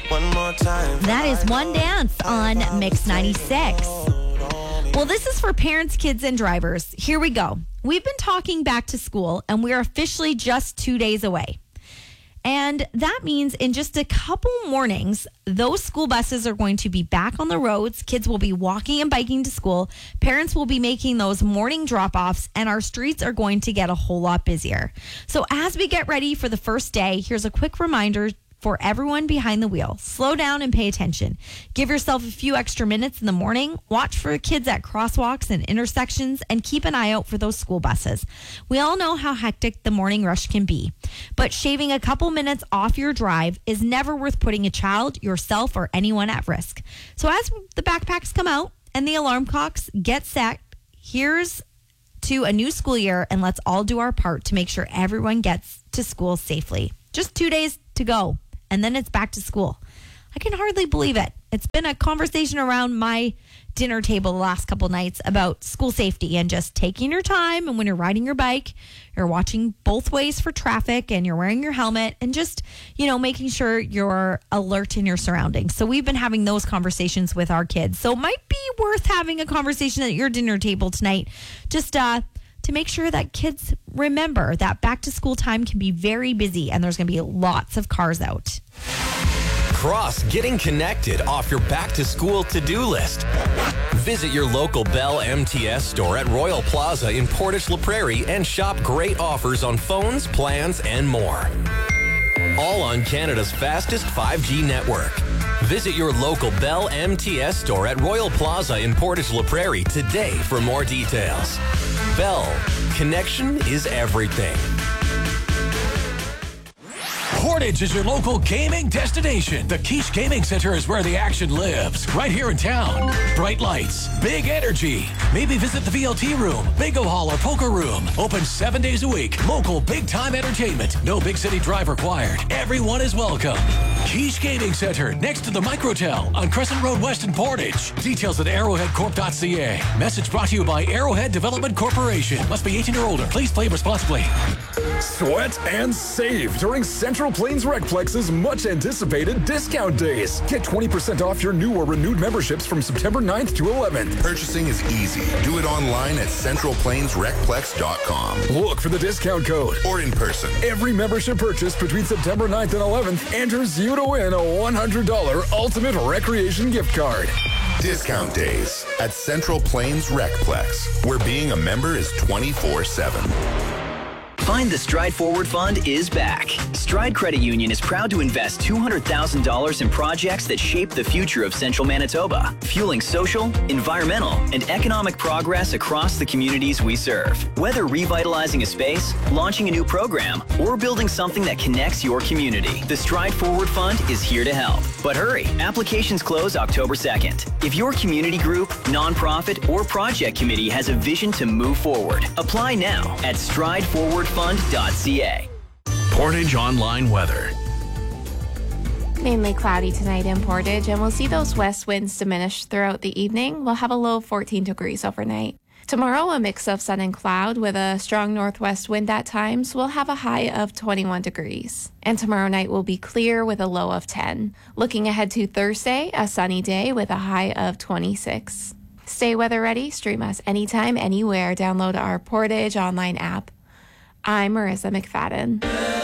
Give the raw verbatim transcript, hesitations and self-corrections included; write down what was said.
One more time. That is One Dance on Mix ninety-six. Well, this is for parents, kids, and drivers. Here we go. We've been talking back to school, and we're officially just two days away. And that means in just a couple mornings, those school buses are going to be back on the roads. Kids will be walking and biking to school. Parents will be making those morning drop-offs, and our streets are going to get a whole lot busier. So as we get ready for the first day, here's a quick reminder for everyone behind the wheel. Slow down and pay attention. Give yourself a few extra minutes in the morning. Watch for kids at crosswalks and intersections, and keep an eye out for those school buses. We all know how hectic the morning rush can be, but shaving a couple minutes off your drive is never worth putting a child, yourself, or anyone at risk. So as the backpacks come out and the alarm clocks get set, here's to a new school year, and let's all do our part to make sure everyone gets to school safely. Just two days to go, and then it's back to school. I can hardly believe it. It's been a conversation around my dinner table the last couple nights about school safety and just taking your time. And when you're riding your bike, you're watching both ways for traffic, and you're wearing your helmet, and just, you know, making sure you're alert in your surroundings. So we've been having those conversations with our kids. So it might be worth having a conversation at your dinner table tonight. Just, uh, to make sure that kids remember that back to school time can be very busy, and there's going to be lots of cars out. Cross getting connected off your back to school to-do list. Visit your local Bell M T S store at Royal Plaza in Portage La Prairie and shop great offers on phones, plans, and more. All on Canada's fastest five G network. Visit your local Bell M T S store at Royal Plaza in Portage La Prairie today for more details. Bell, connection is everything. Portage is your local gaming destination. The Quiche Gaming Center is where the action lives, right here in town. Bright lights, big energy. Maybe visit the V L T room, bingo hall, or poker room. Open seven days a week. Local big-time entertainment. No big city drive required. Everyone is welcome. Quiche Gaming Center, next to the Microtel on Crescent Road West in Portage. Details at arrowhead corp dot c a. Message brought to you by Arrowhead Development Corporation. Must be eighteen or older. Please play responsibly. Sweat and save during Central Plains Recplex's much-anticipated discount days. Get twenty percent off your new or renewed memberships from September ninth to eleventh. Purchasing is easy. Do it online at central plains recplex dot com. Look for the discount code. Or in person. Every membership purchase between September ninth and eleventh enters you to win a one hundred dollars Ultimate Recreation gift card. Discount days at Central Plains Recplex, where being a member is twenty-four seven. Find the Stride Forward Fund is back. Stride Credit Union is proud to invest two hundred thousand dollars in projects that shape the future of Central Manitoba, fueling social, environmental, and economic progress across the communities we serve. Whether revitalizing a space, launching a new program, or building something that connects your community, the Stride Forward Fund is here to help. But hurry, applications close October second. If your community group, nonprofit, or project committee has a vision to move forward, apply now at stride forward fund dot c a. Portage Online Weather. Mainly cloudy tonight in Portage, and we'll see those west winds diminish throughout the evening. We'll have a low of fourteen degrees overnight. Tomorrow, a mix of sun and cloud with a strong northwest wind at times. We'll have a high of twenty-one degrees. And tomorrow night will be clear with a low of ten. Looking ahead to Thursday, a sunny day with a high of twenty-six. Stay weather ready. Stream us anytime, anywhere. Download our Portage Online app. I'm Marissa McFadden.